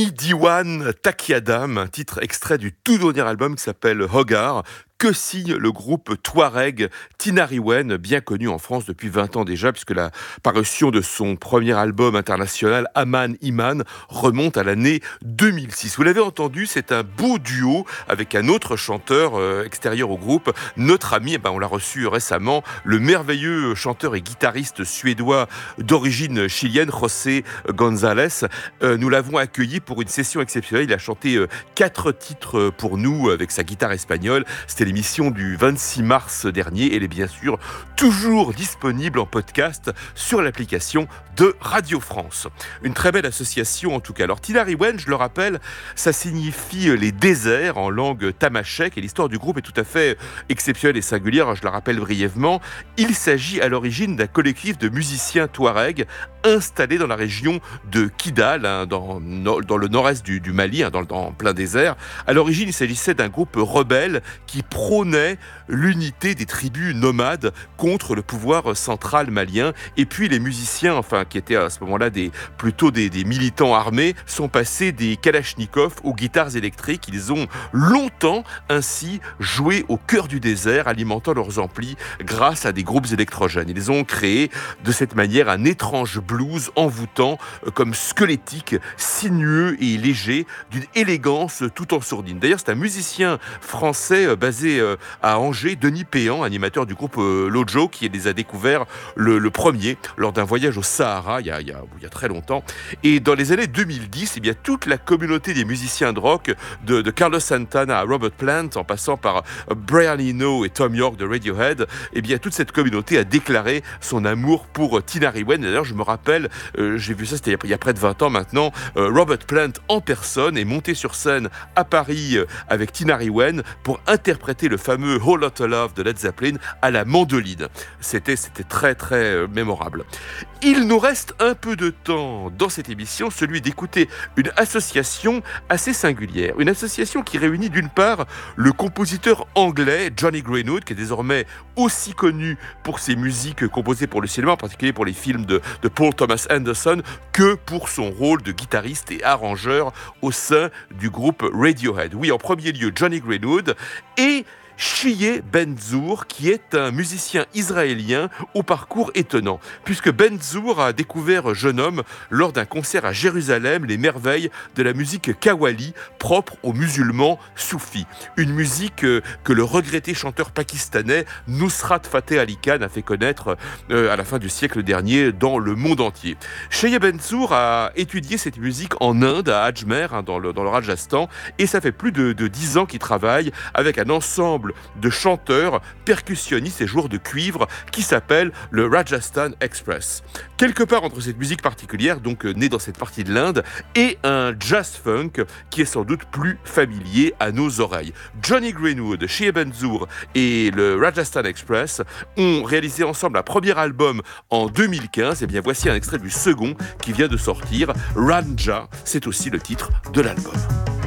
Mi Diwan Takiadam, un titre extrait du tout dernier album qui s'appelle Hogar, que signe le groupe Touareg Tinariwen, bien connu en France depuis 20 ans déjà, puisque la parution de son premier album international, Aman Iman, remonte à l'année 2006. Vous l'avez entendu, c'est un beau duo avec un autre chanteur extérieur au groupe, notre ami, on l'a reçu récemment, le merveilleux chanteur et guitariste suédois d'origine chilienne, José González. Nous l'avons accueilli pour une session exceptionnelle. Il a chanté 4 titres pour nous avec sa guitare espagnole. C'était l'émission du 26 mars dernier. Elle est bien sûr toujours disponible en podcast sur l'application de Radio France. Une très belle association en tout cas. Alors Tinariwen, je le rappelle, ça signifie les déserts en langue tamashek et l'histoire du groupe est tout à fait exceptionnelle et singulière. Je la rappelle brièvement. Il s'agit à l'origine d'un collectif de musiciens touareg installés dans la région de Kidal, dans le nord-est du Mali, en plein désert. À l'origine, il s'agissait d'un groupe rebelle qui prônait l'unité des tribus nomades contre le pouvoir central malien. Et puis les musiciens, qui étaient à ce moment-là plutôt des militants armés, sont passés des kalachnikovs aux guitares électriques. Ils ont longtemps ainsi joué au cœur du désert, alimentant leurs amplis grâce à des groupes électrogènes. Ils ont créé de cette manière un étrange blues envoûtant, comme squelettique, sinueux et léger, d'une élégance tout en sourdine. D'ailleurs, c'est un musicien français basé à Angers, Denis Péan, animateur du groupe Lojo, qui les a découverts le premier lors d'un voyage au Sahara il y a très longtemps. Et dans les années 2010, toute la communauté des musiciens de rock, de Carlos Santana à Robert Plant, en passant par Brian Eno et Thom Yorke de Radiohead, toute cette communauté a déclaré son amour pour Tinariwen. D'ailleurs, je me rappelle, j'ai vu ça, c'était il y a près de 20 ans maintenant, Robert Plant en personne est monté sur scène à Paris avec Tinariwen pour interpréter le fameux Whole Lotta Love de Led Zeppelin à la mandoline. C'était très très mémorable. Il nous reste un peu de temps dans cette émission, celui d'écouter une association assez singulière. Une association qui réunit d'une part le compositeur anglais Jonny Greenwood, qui est désormais aussi connu pour ses musiques composées pour le cinéma, en particulier pour les films de Paul Thomas Anderson, que pour son rôle de guitariste et arrangeur au sein du groupe Radiohead. Oui, en premier lieu, Jonny Greenwood et Shye Benzour, qui est un musicien israélien au parcours étonnant, puisque Benzour a découvert jeune homme lors d'un concert à Jérusalem les merveilles de la musique qawwali propre aux musulmans soufis. Une musique que le regretté chanteur pakistanais Nusrat Fateh Ali Khan a fait connaître à la fin du siècle dernier dans le monde entier. Shye Benzour a étudié cette musique en Inde, à Ajmer, dans le Rajasthan, et ça fait plus de 10 ans qu'il travaille avec un ensemble de chanteurs, percussionnistes et joueurs de cuivre qui s'appelle le Rajasthan Express. Quelque part entre cette musique particulière, donc née dans cette partie de l'Inde, et un jazz funk qui est sans doute plus familier à nos oreilles. Jonny Greenwood, Shye Benzour et le Rajasthan Express ont réalisé ensemble un premier album en 2015. Et bien voici un extrait du second qui vient de sortir, Ranja, c'est aussi le titre de l'album.